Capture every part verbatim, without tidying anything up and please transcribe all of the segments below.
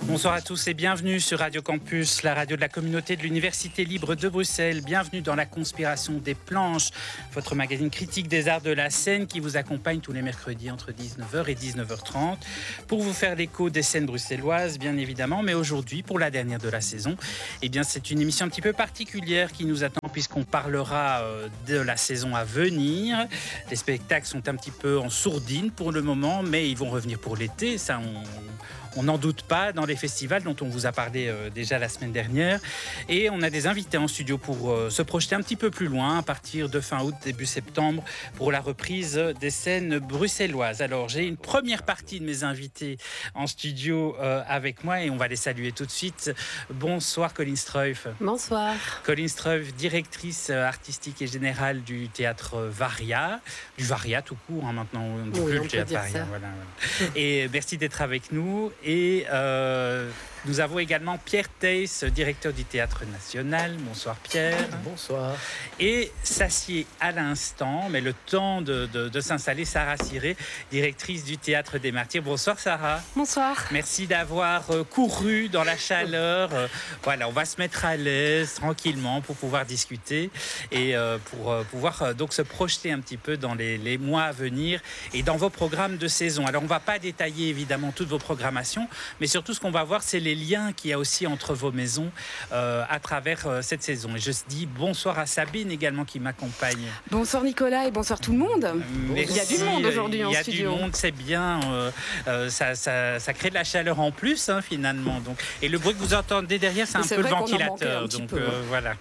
Bonsoir à tous et bienvenue sur Radio Campus, la radio de la communauté de l'Université libre de Bruxelles. Bienvenue dans la Conspiration des planches, votre magazine critique des arts de la scène qui vous accompagne tous les mercredis entre dix-neuf heures et dix-neuf heures trente pour vous faire l'écho des scènes bruxelloises, bien évidemment. Mais aujourd'hui, pour la dernière de la saison, eh bien, c'est une émission un petit peu particulière qui nous attend puisqu'on parlera de la saison à venir. Les spectacles sont un petit peu en sourdine pour le moment, mais ils vont revenir pour l'été. Ça, on... On n'en doute pas, dans les festivals dont on vous a parlé euh, déjà la semaine dernière. Et on a des invités en studio pour euh, se projeter un petit peu plus loin, à partir de fin août, début septembre, pour la reprise des scènes bruxelloises. Alors, j'ai une première partie de mes invités en studio euh, avec moi et on va les saluer tout de suite. Bonsoir Colline Streuf. Bonsoir. Colline Streuf, directrice artistique et générale du théâtre Varia, du Varia tout court, hein, maintenant, on dit oui, plus on le peut théâtre dire Varia. ça. Voilà, voilà. Et merci d'être avec nous. Et euh, nous avons également Pierre Theiss, directeur du Théâtre National. Bonsoir Pierre. Bonsoir. Et s'assied à l'instant, mais le temps de, de, de s'installer, Sarah Ciré, directrice du Théâtre des Martyrs. Bonsoir Sarah. Bonsoir. Merci d'avoir euh, couru dans la chaleur. Euh, voilà, on va se mettre à l'aise tranquillement pour pouvoir discuter et euh, pour euh, pouvoir euh, donc se projeter un petit peu dans les, les mois à venir et dans vos programmes de saison. Alors on ne va pas détailler évidemment toutes vos programmations, mais surtout ce qu'on va voir, c'est les liens qu'il y a aussi entre vos maisons euh, à travers euh, cette saison. Et je dis bonsoir à Sabine également qui m'accompagne. Bonsoir Nicolas et bonsoir tout le monde. Merci. Il y a du monde aujourd'hui en studio. Il y a du monde, c'est bien. Euh, euh, ça, ça, ça crée de la chaleur en plus hein, finalement. Donc. Et le bruit que vous entendez derrière, c'est un c'est peu le vrai ventilateur. Donc euh, voilà.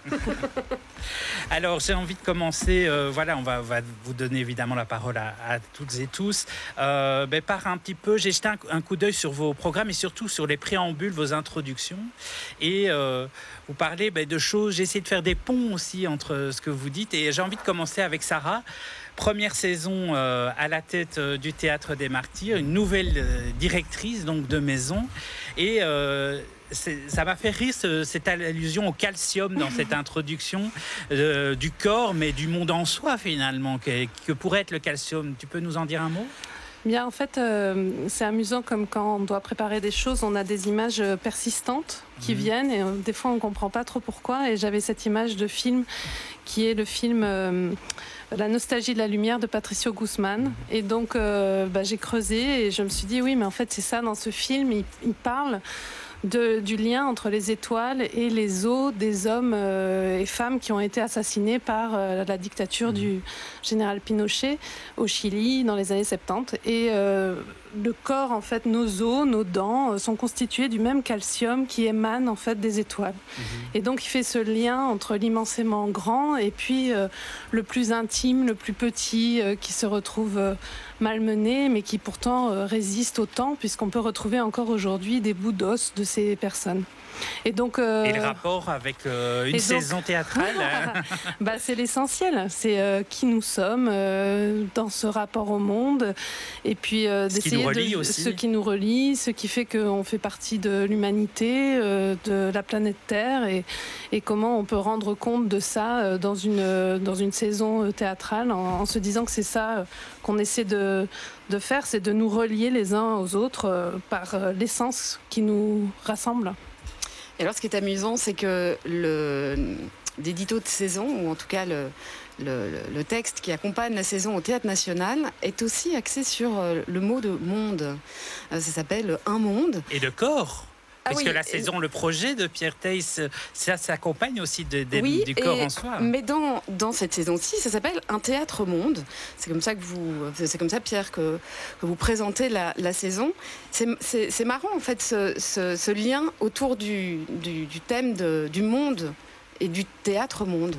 Alors j'ai envie de commencer. Euh, voilà, on va, on va vous donner évidemment la parole à, à toutes et tous. Euh, ben, par un petit peu, j'ai jeté un, un coup d'œil sur vos programmes et surtout sur les préambules, vos introductions. Et euh, vous parlez ben, de choses. J'ai essayé de faire des ponts aussi entre ce que vous dites. Et j'ai envie de commencer avec Sarah. Première saison euh, à la tête euh, du Théâtre des Martyrs, une nouvelle euh, directrice donc de maison. Et euh, ça m'a fait rire ce, cette allusion au calcium dans cette introduction euh, du corps, mais du monde en soi finalement, que, que pourrait être le calcium. Tu peux nous en dire un mot ? Bien, en fait, euh, c'est amusant comme quand on doit préparer des choses, on a des images persistantes qui mmh. viennent et euh, des fois on ne comprend pas trop pourquoi. Et j'avais cette image de film qui est le film euh, La nostalgie de la lumière de Patricio Guzman. Et donc euh, bah, j'ai creusé et je me suis dit oui, mais en fait c'est ça dans ce film, il, il parle De, du lien entre les étoiles et les os des hommes euh, et femmes qui ont été assassinés par euh, la dictature mmh. du général Pinochet au Chili dans les années soixante-dix. Et euh, le corps, en fait, nos os, nos dents euh, sont constitués du même calcium qui émane en fait des étoiles. Mmh. Et donc il fait ce lien entre l'immensément grand et puis euh, le plus intime, le plus petit euh, qui se retrouve euh, malmenés, mais qui pourtant euh, résistent au temps, puisqu'on peut retrouver encore aujourd'hui des bouts d'os de ces personnes. Et, donc, euh... et le rapport avec euh, une donc... saison théâtrale hein. bah, c'est l'essentiel, c'est euh, qui nous sommes euh, dans ce rapport au monde, et puis euh, ce d'essayer de aussi. ce qui nous relie, ce qui fait qu'on fait partie de l'humanité, euh, de la planète Terre, et, et comment on peut rendre compte de ça euh, dans, une, dans une saison théâtrale, en, en se disant que c'est ça euh, qu'on essaie de, de faire, c'est de nous relier les uns aux autres euh, par euh, l'essence qui nous rassemble. Et alors, ce qui est amusant, c'est que le l'édito de saison, ou en tout cas le, le, le texte qui accompagne la saison au Théâtre National, est aussi axé sur le mot de monde. Ça s'appelle Un monde. Et de corps. Ah Puisque oui, la saison, le projet de Pierre Theiss, ça s'accompagne aussi de, de, oui, du corps et, en soi. Mais dans, dans cette saison-ci, ça s'appelle Un théâtre monde. C'est comme ça que vous, c'est comme ça, Pierre, que, que vous présentez la, la saison. C'est, c'est, c'est marrant, en fait, ce, ce, ce lien autour du, du, du thème de, du monde et du théâtre monde.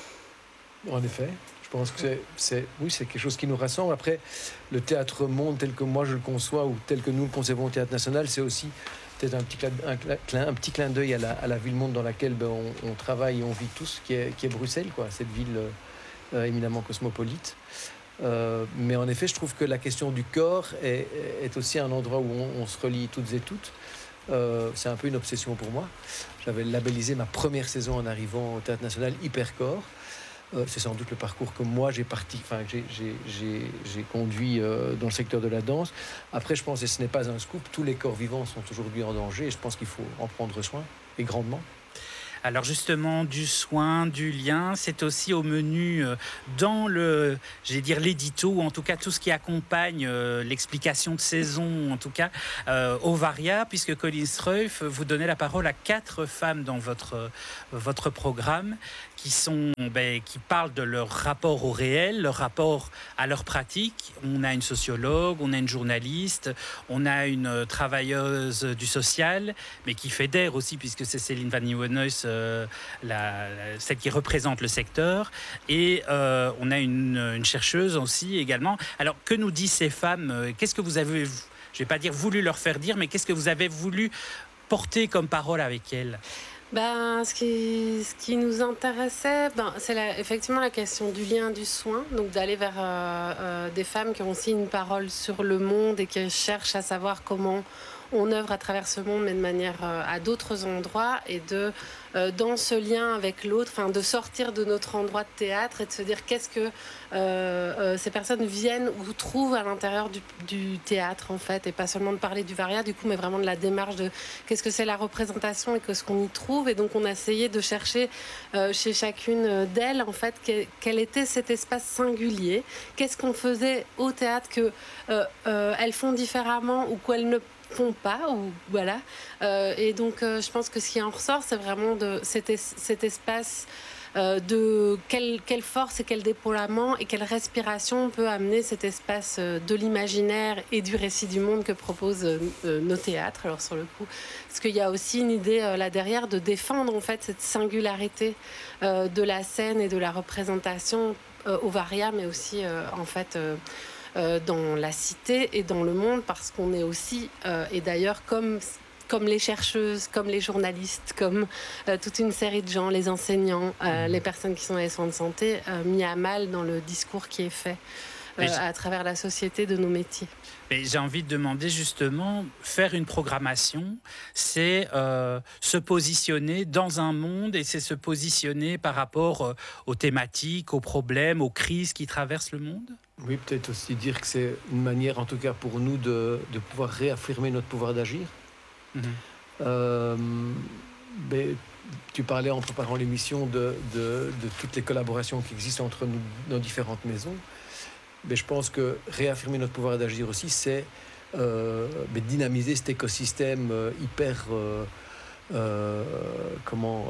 En effet. Je pense que c'est, c'est, oui, c'est quelque chose qui nous rassemble. Après, le théâtre monde tel que moi je le conçois ou tel que nous le concevons au Théâtre National, c'est aussi peut-être un petit clin, un, clin, un petit clin d'œil à la, à la ville-monde dans laquelle ben, on, on travaille et on vit tous, qui est, qui est Bruxelles, quoi, cette ville euh, éminemment cosmopolite. Euh, mais en effet, je trouve que la question du corps est, est aussi un endroit où on, on se relie toutes et toutes. Euh, c'est un peu une obsession pour moi. J'avais labellisé ma première saison en arrivant au Théâtre National Hypercorps. Euh, c'est sans doute le parcours que moi j'ai parti, enfin j'ai, j'ai, j'ai, j'ai conduit euh, dans le secteur de la danse. Après, je pense, et ce n'est pas un scoop, tous les corps vivants sont aujourd'hui en danger et je pense qu'il faut en prendre soin, et grandement. Alors justement, du soin, du lien, c'est aussi au menu euh, dans le, j'allais dire l'édito, ou en tout cas tout ce qui accompagne euh, l'explication de saison, en tout cas euh, Ovaria, puisque Colline Streuf, vous donnez la parole à quatre femmes dans votre, euh, votre programme, qui, sont, ben, qui parlent de leur rapport au réel, leur rapport à leur pratique. On a une sociologue, on a une journaliste, on a une travailleuse du social, mais qui fédère aussi, puisque c'est Céline Van Nieuwenhuis, euh, la, la, celle qui représente le secteur. Et euh, on a une, une chercheuse aussi également. Alors, que nous disent ces femmes? Qu'est-ce que vous avez, je ne vais pas dire voulu leur faire dire, mais qu'est-ce que vous avez voulu porter comme parole avec elles? Ben, ce, qui, ce qui nous intéressait, ben, c'est la, effectivement la question du lien, du soin, donc d'aller vers euh, euh, des femmes qui ont aussi une parole sur le monde et qui cherchent à savoir comment on œuvre à travers ce monde, mais de manière euh, à d'autres endroits, et de, euh, dans ce lien avec l'autre, enfin, de sortir de notre endroit de théâtre et de se dire qu'est-ce que euh, euh, ces personnes viennent ou trouvent à l'intérieur du, du théâtre, en fait, et pas seulement de parler du Varia, du coup, mais vraiment de la démarche de qu'est-ce que c'est la représentation et qu'est-ce qu'on y trouve. Et donc, on a essayé de chercher euh, chez chacune d'elles, en fait, que, quel était cet espace singulier, qu'est-ce qu'on faisait au théâtre que euh, euh, elles font différemment ou qu'elles ne font pas, ou voilà. Euh, et donc, euh, je pense que ce qui en ressort, c'est vraiment de cet, es, cet espace euh, de quelle, quelle force et quel déploiement et quelle respiration peut amener cet espace de l'imaginaire et du récit du monde que proposent euh, nos théâtres. Alors, sur le coup, parce qu'il y a aussi une idée euh, là derrière de défendre en fait cette singularité euh, de la scène et de la représentation euh, au Varia, mais aussi euh, en fait euh, Euh, dans la cité et dans le monde, parce qu'on est aussi, euh, et d'ailleurs comme, comme les chercheuses, comme les journalistes, comme euh, toute une série de gens, les enseignants, euh, les personnes qui sont dans les soins de santé, euh, mis à mal dans le discours qui est fait euh, à travers la société de nos métiers. Mais j'ai envie de demander justement, faire une programmation, c'est euh, se positionner dans un monde et c'est se positionner par rapport euh, aux thématiques, aux problèmes, aux crises qui traversent le monde? Oui, peut-être aussi dire que c'est une manière, en tout cas pour nous, de, de pouvoir réaffirmer notre pouvoir d'agir. Mmh. Euh, mais tu parlais en préparant l'émission de, de, de toutes les collaborations qui existent entre nous, nos différentes maisons. Mais je pense que réaffirmer notre pouvoir d'agir aussi, c'est euh, dynamiser cet écosystème euh, hyper euh, euh, comment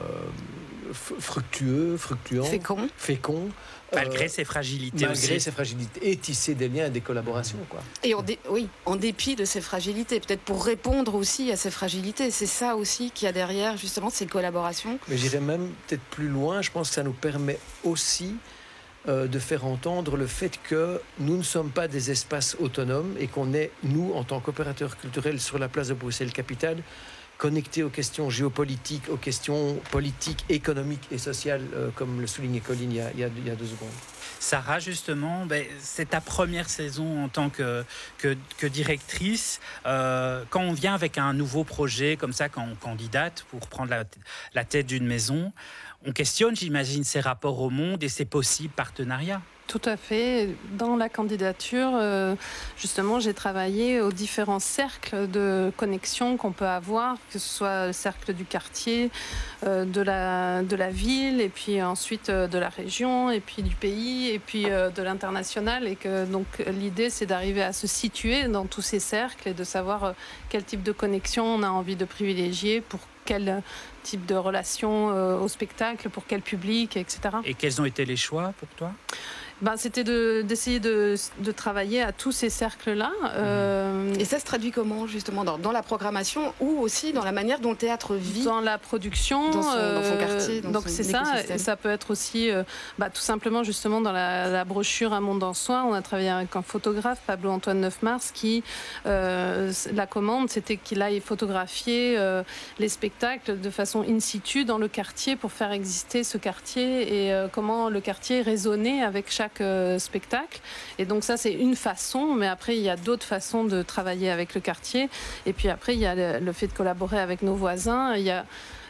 euh, fructueux, fructueux, fécond, fécond. Malgré euh, ses fragilités malgré aussi. ses fragilités, et tisser des liens et des collaborations, quoi. Et en dé- oui, en dépit de ses fragilités, peut-être pour répondre aussi à ces fragilités. C'est ça aussi qu'il y a derrière, justement, ces collaborations. Mais j'irais même peut-être plus loin. Je pense que ça nous permet aussi euh, de faire entendre le fait que nous ne sommes pas des espaces autonomes et qu'on est, nous, en tant qu'opérateurs culturels sur la place de Bruxelles-Capitale, connectés aux questions géopolitiques, aux questions politiques, économiques et sociales, euh, comme le soulignait Colline il y a, il y a, il y a deux secondes. Sarah, justement, ben, c'est ta première saison en tant que, que, que directrice. Euh, quand on vient avec un nouveau projet comme ça, quand on candidate pour prendre la, la tête d'une maison, on questionne, j'imagine, ses rapports au monde et ses possibles partenariats. Tout à fait. Dans la candidature, euh, justement, j'ai travaillé aux différents cercles de connexion qu'on peut avoir, que ce soit le cercle du quartier, euh, de, la, de la ville, et puis ensuite euh, de la région, et puis du pays, et puis euh, de l'international. Et que donc l'idée, c'est d'arriver à se situer dans tous ces cercles et de savoir euh, quel type de connexion on a envie de privilégier pour quel type de relation euh, au spectacle, pour quel public, et cetera. Et quels ont été les choix pour toi ? Ben, c'était de, d'essayer de, de travailler à tous ces cercles-là. Euh, Et ça se traduit comment, justement, dans, dans la programmation ou aussi dans la manière dont le théâtre vit ? Dans la production. Dans son, dans son quartier, dans donc son c'est ça. Et ça peut être aussi, euh, bah, tout simplement, justement, dans la, la brochure Un monde en soi, on a travaillé avec un photographe, Pablo-Antoine Neufmars, qui, euh, la commande, c'était qu'il aille photographier euh, les spectacles de façon in situ dans le quartier pour faire exister ce quartier et euh, comment le quartier résonnait avec chaque Euh, spectacle. Et donc ça, c'est une façon, mais après, il y a d'autres façons de travailler avec le quartier. Et puis après, il y a le, le fait de collaborer avec nos voisins. Il y a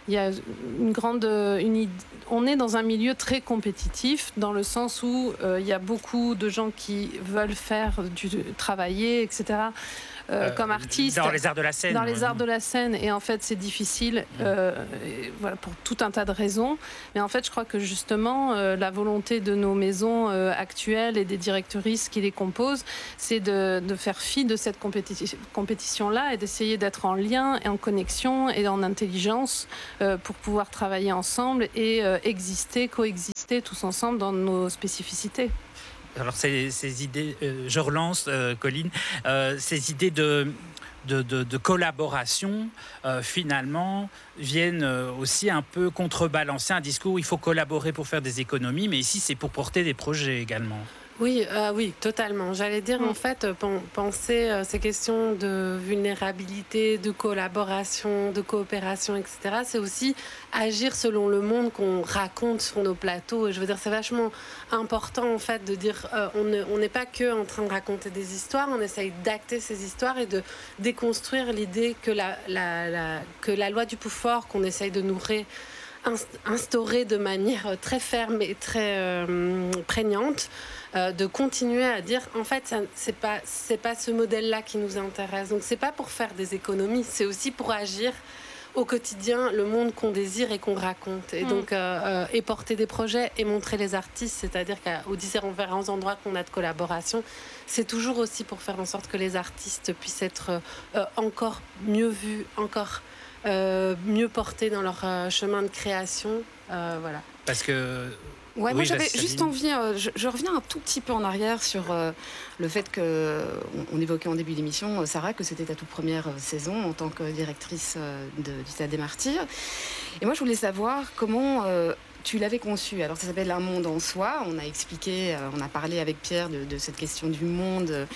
il y a une grande, une, on est dans un milieu très compétitif dans le sens où euh, il y a beaucoup de gens qui veulent faire du travailler, et cetera. Euh, comme artiste dans les arts de la scène dans les ouais. arts de la scène et en fait c'est difficile euh, et voilà, pour tout un tas de raisons, mais en fait je crois que justement euh, la volonté de nos maisons euh, actuelles et des directrices qui les composent, c'est de, de faire fi de cette compéti- compétition là et d'essayer d'être en lien et en connexion et en intelligence euh, pour pouvoir travailler ensemble et euh, exister, coexister tous ensemble dans nos spécificités. Alors ces, ces idées, euh, je relance euh, Colline, euh, ces idées de, de, de, de collaboration euh, finalement viennent euh, aussi un peu contrebalancer un discours où il faut collaborer pour faire des économies, mais ici c'est pour porter des projets également. Oui, euh, oui, totalement. J'allais dire, Mm. en fait, penser euh, ces questions de vulnérabilité, de collaboration, de coopération, et cetera, c'est aussi agir selon le monde qu'on raconte sur nos plateaux. Et je veux dire, c'est vachement important, en fait, de dire, euh, on ne, on n'est pas que en train de raconter des histoires, on essaye d'acter ces histoires et de déconstruire l'idée que la, la, la, que la loi du plus fort qu'on essaye de nous ré, instaurer de manière très ferme et très euh, prégnante, Euh, de continuer à dire en fait ça, c'est pas c'est pas ce modèle là qui nous intéresse, donc c'est pas pour faire des économies, c'est aussi pour agir au quotidien le monde qu'on désire et qu'on raconte et mmh. donc euh, euh, et porter des projets et montrer les artistes, c'est-à-dire qu'aux différents endroits qu'on a de collaboration, c'est toujours aussi pour faire en sorte que les artistes puissent être euh, encore mieux vus, encore euh, mieux portés dans leur euh, chemin de création, euh, voilà. Parce que Ouais, oui, moi j'avais Vassili. juste envie, euh, je, je reviens un tout petit peu en arrière sur euh, le fait que, on, on évoquait en début d'émission, euh, Sarah, que c'était ta toute première euh, saison en tant que directrice euh, de, du Théâtre des Martyrs. Et moi je voulais savoir comment euh, tu l'avais conçu. Alors ça s'appelle Un monde en soi. On a expliqué, euh, on a parlé avec Pierre de, de cette question du monde, euh,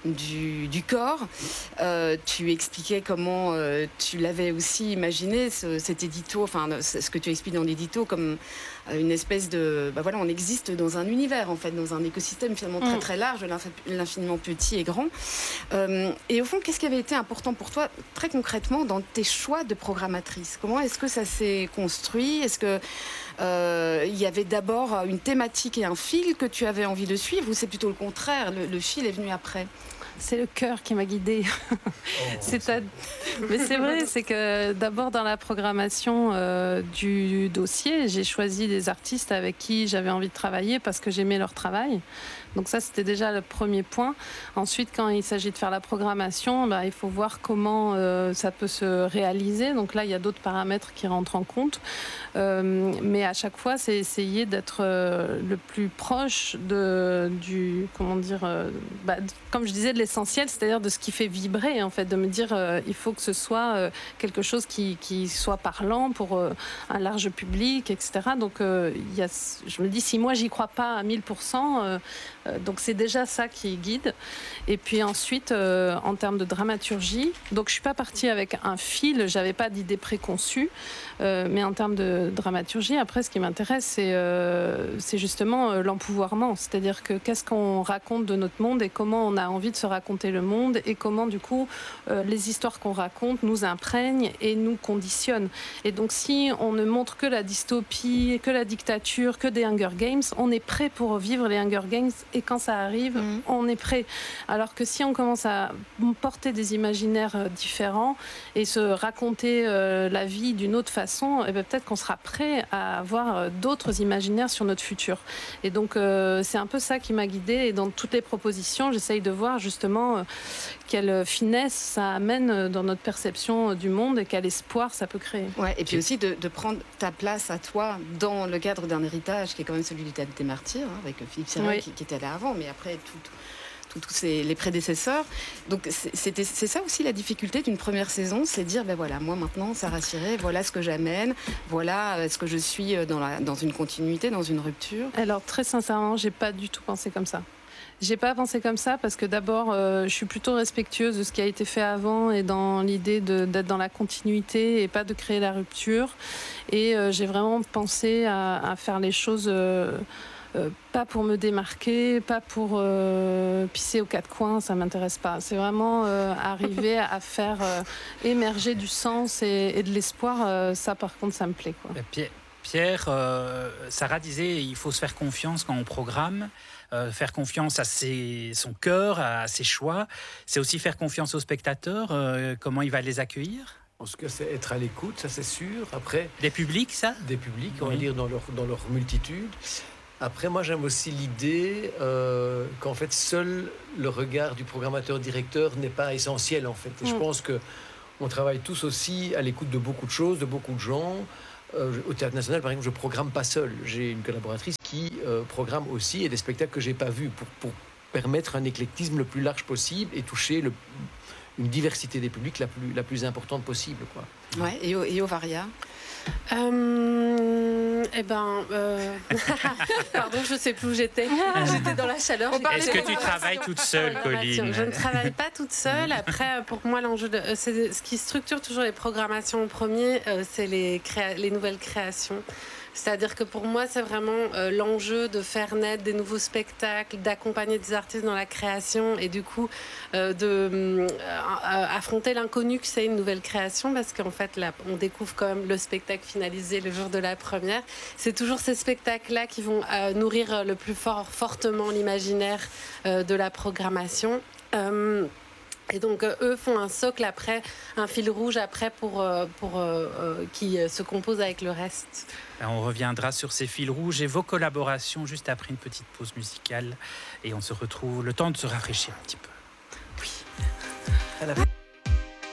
du, du corps. Euh, tu expliquais comment euh, tu l'avais aussi imaginé, ce, cet édito, enfin ce que tu expliques dans l'édito, comme une espèce de... Bah voilà, on existe dans un univers, en fait, dans un écosystème finalement très très large, l'infiniment petit et grand. Euh, et au fond, qu'est-ce qui avait été important pour toi, très concrètement, dans tes choix de programmatrice? Comment est-ce que ça s'est construit? Est-ce que euh, il y avait d'abord une thématique et un fil que tu avais envie de suivre, ou c'est plutôt le contraire, le, le fil est venu après? C'est le cœur qui m'a guidée. Oh, c'est à... Mais c'est vrai, c'est que d'abord dans la programmation euh, du dossier, j'ai choisi des artistes avec qui j'avais envie de travailler parce que j'aimais leur travail. Donc ça, c'était déjà le premier point. Ensuite, quand il s'agit de faire la programmation, bah, il faut voir comment euh, ça peut se réaliser. Donc là, il y a d'autres paramètres qui rentrent en compte. Euh, mais à chaque fois, c'est essayer d'être euh, le plus proche de, du, comment dire, euh, bah, comme je disais, de l'essentiel, c'est-à-dire de ce qui fait vibrer, en fait, de me dire, euh, il faut que ce soit euh, quelque chose qui, qui soit parlant pour euh, un large public, et cetera. Donc, euh, il y a, je me dis, si moi, j'y crois pas à mille pour cent, euh, donc c'est déjà ça qui guide. Et puis ensuite, euh, en termes de dramaturgie, donc je suis pas partie avec un fil, j'avais pas d'idée préconçue, euh, mais en termes de dramaturgie, après ce qui m'intéresse, c'est, euh, c'est justement euh, l'empouvoirment, c'est-à-dire que qu'est-ce qu'on raconte de notre monde et comment on a envie de se raconter le monde et comment du coup euh, les histoires qu'on raconte nous imprègnent et nous conditionnent. Et donc si on ne montre que la dystopie, que la dictature, que des Hunger Games, on est prêt pour vivre les Hunger Games. Et quand ça arrive, mmh. on est prêt. Alors que si on commence à porter des imaginaires différents et se raconter euh, la vie d'une autre façon, eh bien, peut-être qu'on sera prêt à avoir d'autres imaginaires sur notre futur. Et donc, euh, c'est un peu ça qui m'a guidée. Et dans toutes les propositions, j'essaye de voir justement euh, quelle finesse ça amène dans notre perception du monde et quel espoir ça peut créer. Ouais, et puis aussi de, de prendre ta place à toi dans le cadre d'un héritage qui est quand même celui du Théâtre des Martyrs, hein, avec Philippe Sirel, oui. qui, qui était là avant, mais après tous les prédécesseurs. Donc c'était, c'est ça aussi la difficulté d'une première saison, c'est de dire, ben voilà, moi maintenant, Sarah Siré, voilà ce que j'amène, voilà ce que je suis dans, la, dans une continuité, dans une rupture. Alors très sincèrement, j'ai pas du tout pensé comme ça. J'ai pas pensé comme ça parce que d'abord, euh, je suis plutôt respectueuse de ce qui a été fait avant et dans l'idée de, d'être dans la continuité et pas de créer la rupture. Et euh, j'ai vraiment pensé à, à faire les choses... Euh, euh, pas pour me démarquer, pas pour euh, pisser aux quatre coins, ça m'intéresse pas. C'est vraiment euh, arriver à faire euh, émerger du sens et, et de l'espoir. Euh, ça, par contre, ça me plaît, quoi. Pierre, Pierre euh, Sarah disait il faut se faire confiance quand on programme. Euh, faire confiance à ses, son cœur, à ses choix. C'est aussi faire confiance aux spectateurs, euh, comment il va les accueillir. En tout cas, c'est être à l'écoute, ça c'est sûr. Après, des publics, ça Des publics, on oui. va dire, dans leur, dans leur multitude. Après, moi, j'aime aussi l'idée euh, qu'en fait, seul le regard du programmateur-directeur n'est pas essentiel, en fait. Et mmh. je pense qu'on travaille tous aussi à l'écoute de beaucoup de choses, de beaucoup de gens. Euh, au Théâtre National, par exemple, je ne programme pas seul. J'ai une collaboratrice qui euh, programme aussi et des spectacles que je n'ai pas vus pour, pour permettre un éclectisme le plus large possible et toucher le, une diversité des publics la plus, la plus importante possible, quoi. Ouais, et, et Ovaria euh, Eh ben, euh... pardon, je ne sais plus où j'étais. J'étais dans la chaleur. Est-ce que tu travailles toute seule, Colline? Je ne travaille pas toute seule. Après, pour moi, l'enjeu, de, c'est ce qui structure toujours les programmations en premier, euh, c'est les, créa- les nouvelles créations. C'est-à-dire que pour moi, c'est vraiment euh, l'enjeu de faire naître des nouveaux spectacles, d'accompagner des artistes dans la création et du coup euh, de euh, affronter l'inconnu que c'est une nouvelle création, parce qu'en fait, là, on découvre quand même le spectacle finalisé le jour de la première. C'est toujours ces spectacles-là qui vont euh, nourrir le plus fort, fortement l'imaginaire euh, de la programmation. Euh, Et donc, euh, eux font un socle après, un fil rouge après pour, euh, pour, euh, euh, qui euh, se compose avec le reste. On reviendra sur ces fils rouges et vos collaborations juste après une petite pause musicale. Et on se retrouve le temps de se rafraîchir un petit peu. Oui. À la...